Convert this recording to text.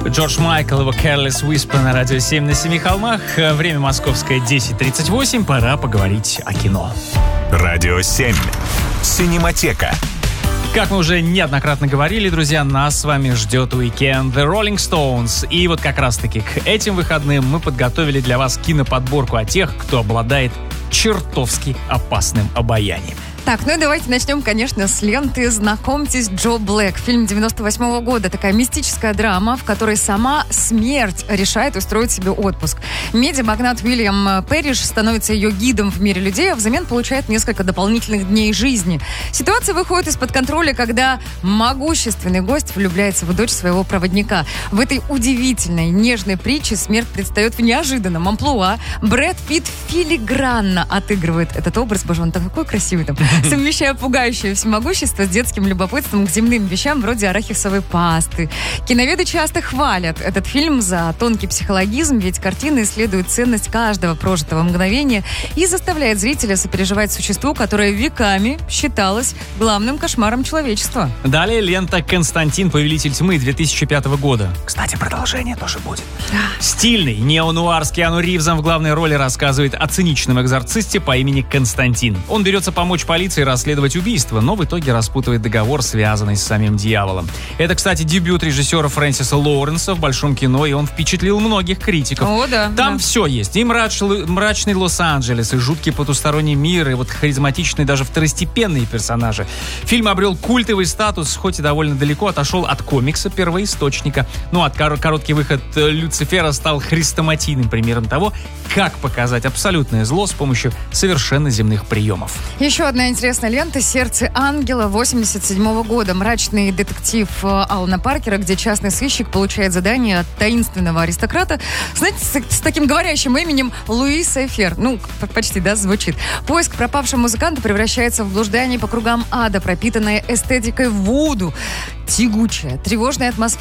Джордж Майкл, его Careless Whisper на радио 7 на 7 холмах. Время московское 10:38. Пора поговорить о кино. Радио 7. Синематека. Как мы уже неоднократно говорили, друзья, нас с вами ждет уикенд The Rolling Stones. И вот как раз-таки к этим выходным мы подготовили для вас киноподборку о тех, кто обладает чертовски опасным обаянием. Так, ну и давайте начнем, конечно, с ленты «Знакомьтесь, Джо Блэк». Фильм 98 года. Такая мистическая драма, в которой сама смерть решает устроить себе отпуск. Медиамагнат Уильям Пэриш становится ее гидом в мире людей, а взамен получает несколько дополнительных дней жизни. Ситуация выходит из-под контроля, когда могущественный гость влюбляется в дочь своего проводника. В этой удивительной, нежной притче смерть предстает в неожиданном амплуа. Брэд Питт филигранно отыгрывает этот образ. Боже, он такой красивый там. Совмещая пугающее всемогущество с детским любопытством к земным вещам вроде арахисовой пасты. Киноведы часто хвалят этот фильм за тонкий психологизм, ведь картина исследует ценность каждого прожитого мгновения и заставляет зрителя сопереживать существу, которое веками считалось главным кошмаром человечества. Далее лента «Константин. Повелитель тьмы» 2005 года. Кстати, продолжение тоже будет. Стильный неонуар с Киану Ривзом в главной роли рассказывает о циничном экзорцисте по имени Константин. Он берется помочь полиции расследовать убийство, но в итоге распутывает договор, связанный с самим дьяволом. Это, кстати, дебют режиссера Фрэнсиса Лоуренса в большом кино, и он впечатлил многих критиков. О, да. Там все есть. И мрачный Лос-Анджелес, и жуткий потусторонний мир, и вот харизматичные даже второстепенные персонажи. Фильм обрел культовый статус, хоть и довольно далеко отошел от комикса первоисточника. Ну, а короткий выход Люцифера стал хрестоматийным примером того, как показать абсолютное зло с помощью совершенно земных приемов. Еще одна интересная лента «Сердце ангела» 87 года. Мрачный детектив Алана Паркера, где частный сыщик получает задание от таинственного аристократа, знаете, с таким говорящим именем Луис Эйфер. Ну, почти, да, звучит. Поиск пропавшего музыканта превращается в блуждание по кругам ада, пропитанное эстетикой вуду. Тягучая, тревожная атмосфера